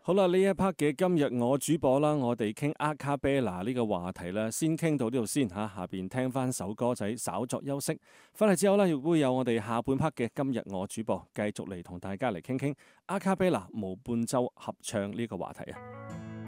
好啦，呢一 part 嘅今日我主播啦，我哋傾阿卡貝拉呢個話題咧，先傾到呢度先嚇，下邊聽翻首歌仔，稍作休息。翻嚟之後呢，亦會有我哋下半 part 嘅今日我主播繼續嚟同大家嚟傾傾阿卡貝拉無伴奏合唱呢個話題啊。